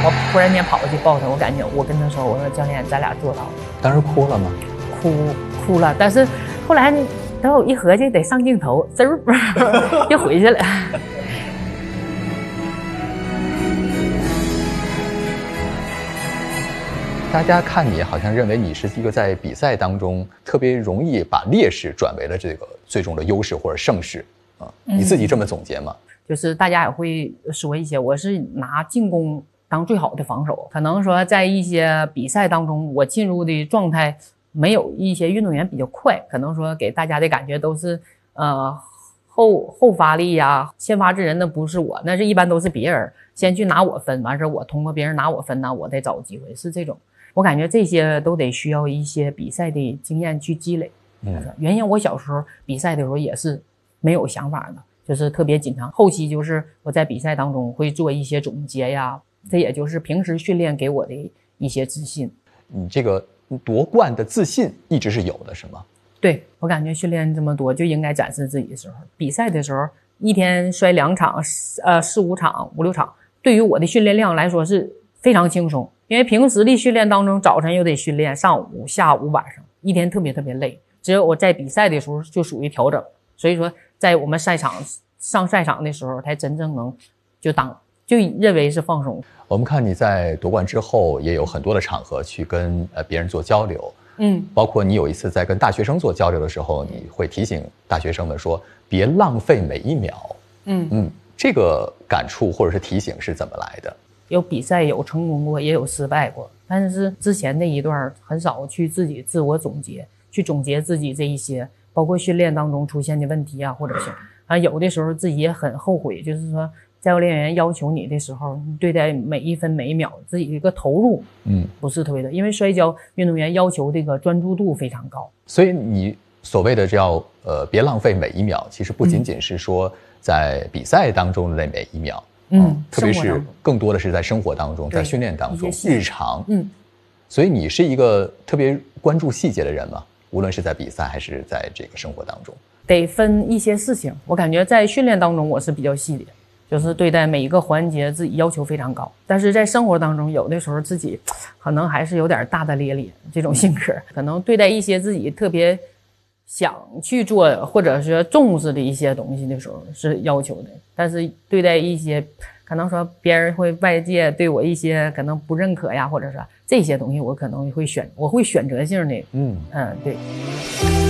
我突然间跑过去抱他，我感觉我跟他说，我说教练，咱俩做到了。 当时哭了吗？ 哭了，但是后来等我一合计，得上镜头，滋儿又回去了。 大家看你好像认为你是一个在比赛当中特别容易把劣势转为了这个最终的优势或者胜势啊，你自己这么总结吗？ 就是大家也会说一些，我是拿进攻当最好的防守，可能说在一些比赛当中，我进入的状态没有一些运动员比较快，可能说给大家的感觉都是后发力呀，先发制人的不是我，那是一般都是别人先去拿我分，完事我通过别人拿我分呢，我再找机会，是这种。我感觉这些都得需要一些比赛的经验去积累。原先我小时候比赛的时候也是没有想法的，就是特别紧张。后期就是我在比赛当中会做一些总结呀，这也就是平时训练给我的一些自信。 你这个夺冠的自信一直是有的，是吗？ 对，我感觉训练这么多就应该展示自己的时候，比赛的时候一天摔2场4、5场5、6场，对于我的训练量来说是非常轻松。因为平时的训练当中，早晨又得训练，上午、下午、晚上，一天特别累。只有我在比赛的时候就属于调整，所以说在我们上赛场的时候，才真正能就认为是放松。 我们看你在夺冠之后，也有很多的场合去跟别人做交流，包括你有一次在跟大学生做交流的时候，你会提醒大学生们说，别浪费每一秒。这个感触或者是提醒是怎么来的？ 有比赛有成功过，也有失败过，但是之前那一段很少去自己自我总结，去总结自己这一些，包括训练当中出现的问题啊，或者是有的时候自己也很后悔，就是说教练员要求你的时候，你对待每一分每一秒自己的一个投入，不是特别的，因为摔跤运动员要求这个专注度非常高， 所以你所谓的叫别浪费每一秒，其实不仅仅是说在比赛当中的那每一秒。特别是更多的是在生活当中，在训练当中，日常。所以你是一个特别关注细节的人吗？无论是在比赛还是在这个生活当中， 得分一些事情。我感觉在训练当中我是比较细的，就是对待每一个环节自己要求非常高。但是在生活当中，有的时候自己可能还是有点大大咧咧这种性格，可能对待一些自己特别想去做或者是重视的一些东西的时候是要求的，但是对待一些可能说别人会外界对我一些可能不认可呀，或者是这些东西我可能会选择性的对。